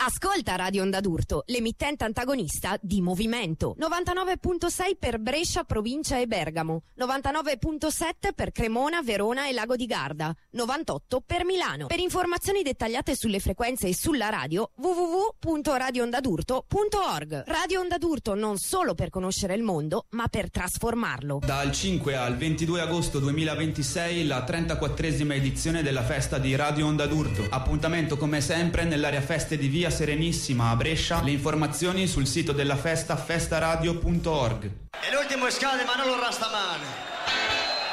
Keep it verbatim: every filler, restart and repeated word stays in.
Ascolta Radio Onda d'Urto, l'emittente antagonista di Movimento. novantanove virgola sei per Brescia, provincia e Bergamo. novantanove virgola sette per Cremona, Verona e Lago di Garda. novantotto per Milano. Per informazioni dettagliate sulle frequenze e sulla radio, w w w punto radio onda d'urto punto org. Radio Onda d'Urto non solo per conoscere il mondo, ma per trasformarlo. Dal cinque al ventidue agosto duemilaventisei la trentaquattresima edizione della festa di Radio Onda d'Urto. Appuntamento come sempre nell'area feste di Via Serenissima a Brescia. Le informazioni sul sito della festa festaradio punto org. E l'ultimo scade Manolo Rastamane.